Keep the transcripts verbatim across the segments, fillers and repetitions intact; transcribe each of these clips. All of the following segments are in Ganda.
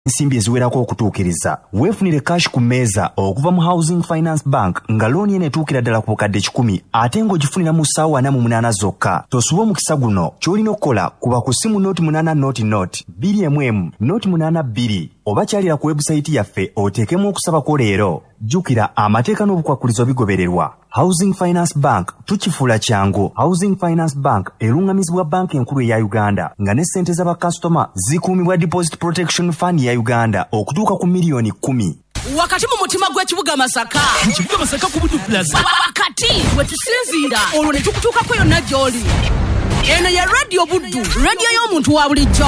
Nsimbi eziwerako okutuukiriza. Weefunire cash ku mmeeza okuva mu Housing Finance Bank nga looni eno etuukira ddala ku bukadde kikumi ate ng'ogifunira mu ssaawa ana mu munaana zokka. Tosuba omukisa guno ky'olina okukola kuba ku ssimu nooti munaana nooti nooti bbiri emu emu nooti munaana bbiri oba kyalira ku webusayiti yaffe oteekemu okusaba kwo leero. Jjukira amateeka n'obukwakkulizo bigobererwa. Housing Finance Bank tukifuula kyangu. Housing Finance Bank erungamizibwa banka enkulu eya Uganda nga ne ssente z'abakasitoma zikuumibwa Deposit Protection Fund ya Uganda okutuuka ku miliyoni kumi. Wakati mu mutima gw'ekibuga Masaka ekibuga Masaka ku Buddu Plaza wakati we tusinziira olwo ne tukutuukako yonna gy'oli. Eno ya Radio Buddu, radio y'omuntu wa bulijjo.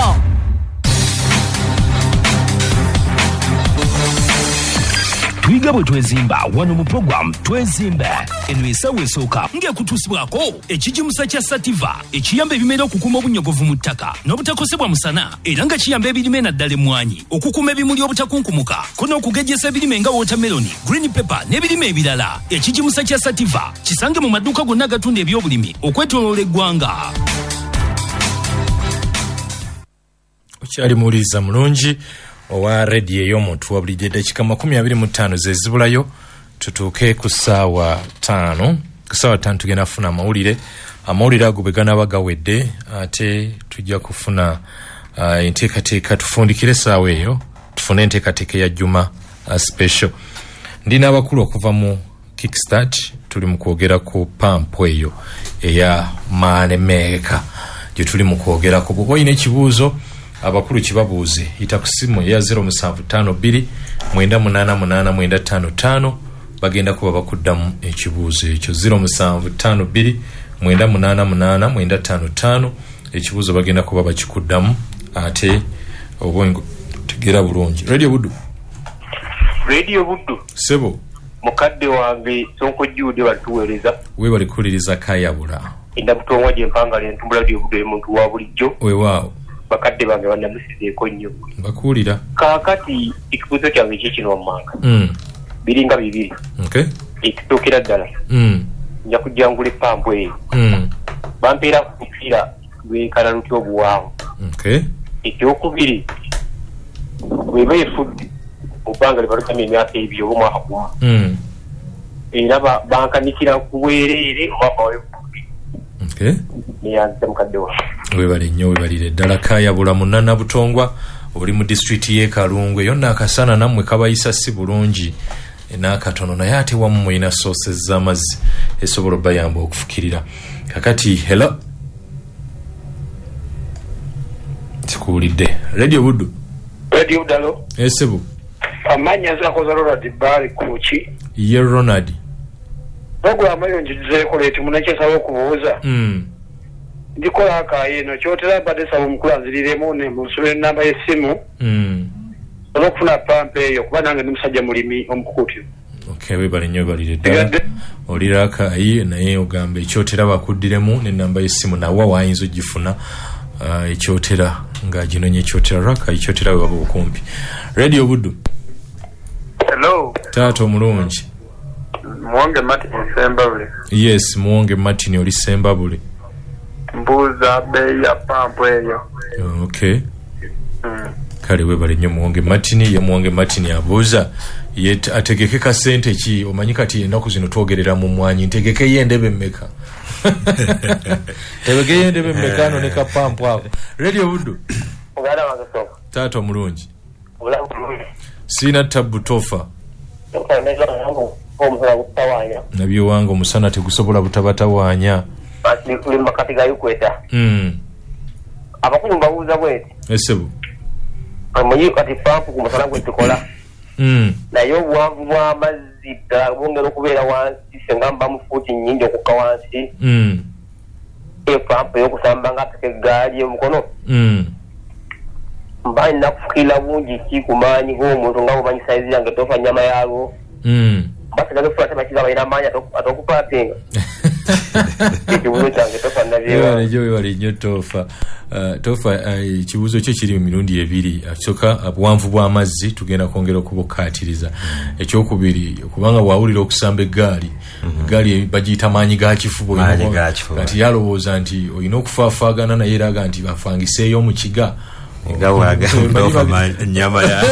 Twiga bwe twezimba wano mu program twezimbe eno esawa esooka ng'ekutuusibwako ekijimusa kya Sativa ekiyamba ebimera okukuuma obunyogovu mu ttaka n'obutakosebwa musana era nga kiyamba ebirime naddala emmwanyi okukuuma ebimuli obutakunkumuka ko n'okugejjesa ebirime nga watermelon, green pepper n'ebirime ebirala. Ekijimusa kya Sativa kisange mu maduuka gonna agatunda ebyobulimi okwetooloola eggwanga. Okyali muwuliriza mulungi owa radio ey'omuntu wa bulijjo eddakiika makumi abiri mu ttaano ze zibulayo tutuuke ku ssaawa ttaano. Ku ssaawa ttaano tugenda kufuna amawulire. Amawulire ago bwe ganaaba gawedde ate tujja kufuna uh, enteekateeka tufundikire essaawa eyo tufune enteekateeka ya Juma uh, special. Ndina abakulu okuva mu Kickstart tuli mu kwogera ku pampu eyo eya Maanemeeka gye tuli mu kwogera ku. Bw'oba olina ekibuuzo abakulu kibabuuze yita ku ssimu ya zero seven five two mwenda munaana munaana mwenda ttaano ttaano bagenda kuba bakuddamu ekibuuzo ekyo. Zero seven five two mwenda munaana munaana mwenda ttaano ttaano ekibuuzo bagenda kuba bakikuddamu ate obwengo tegera bulungi. Radio Buddu. Radio Buddu. Sebo. Mukadde wange Sonko Jude batuweereza. We bali kuliriza kayabula. Indabutongwa gye mpangala entumbula Radio Buddu y'omuntu wa bulijjo. We waawo. Bakadde bange bannamusizeeko nnyo. Bakuulira. Kaakati ekibuuzo kyange kikino wammanga. Mm. Biringa bibiri. Okay. Ekituukira ddala. Mm. Nja kujjangula epampu eyo. Mm. Bampeera kupiira lwenkana lutya obuwanvu. Okay. Ekyokubiri bweba efudde mubanga libalukamya emyaka ebiri oba omwaka gumu. Mm. Era bankanikira kuweereere oba bawe. Okay. Niyanza mukadde wa. Webale nnyo webalire ddala kayabula munana butongwa oli mu district y'e Kalungwe yonna akasana nammwe kabayisa si bulungi n'akatono naye ate wamu mulina sources z'amazzi esobola bayamba okufukirira. Kakati hello tikuwulidde. Radio Buddu. Radio Buddu. Esebu. Amanya zakoza Ronald Bali kuchi. Ye Ronald. Programu yo njizeeko leti munachesaba okubuuza. Mm. Ndikola akaayeno kyotera badde sabo mukulanziriremu ne musubire namba y'essimu. Mm. Olwokufuna pampa eyo kuba nange ndi musajja mulimi omukukuti. Okay, webale nnyo balire ddala. Olira akaayi naye ogamba ekyotera bakuddiremu ne namba y'essimu nawa waayinza ogifuna uh, ekyotera nga ginonye ekyotera raka ekyotera we baba okumpi. Radio Buddu. Hello. Tato mulungi. Muwonge Martin Sembabule. Yes, Muwonge Martin oli Sembabule. Mbuuza bei ya pampu eyo. Okay. Mm. Kale webale nnyo Muwonge Martin ye Muwonge Martin abuuza ye ategeke ka sente ki omanyi kati ennaku zino twogerera mu mwanyi ntegeke ye ndebe mmeka. Tegeke ye ndebe mmeka no ne ka pampu ako. Radio Buddu. Oganda wangasoko. Tato mulungi. Olamu mulungi. Sina tabu tofa. Okaneza nangu omusana gutawanya. Nabyo wange omusana tegusobola butabatawanya. Basi kuli makati ga yukweta. Mm. Abakulu mbabuuza bweti. Esebu. Amanyi kati pampu ku musana gwe tukola. Mm. Naye obuwanvu bw'amazzi bwongera okubeera wansi senga mba mu fuuti nnyingi okukka wansi. Mm. E pampu y'okusamba nga ateka eggaali y'omukono. Mm. Mba nina kufukirira bungi ki ku maanyi g'omuntu nga bw'omanyi saizi yange tofa nnyama yaalwo. Mm. Basigaze fuata makiga balina amaanyi atokupaatinga. Ekibuuzo kyange tofa nabyewa. Ejo wali nnyo tofa. Uh, tofa ekibuuzo uh, kyo kiri mu mirundi ebiri. Akisooka obuwanvu bw'amazzi tugenda kwongera okubukaatiriza. Mm. Ekyokubiri kubanga bwawulira okusamba eggaali. Mm-hmm. Eggaali bagiyita maanyi ga kifuba. Maanyi ga kifuba. Kati yalowooza nti olina okufaafaagana naye eraga nti bafangiseeyo mu kiga nga bwagamba nyama ya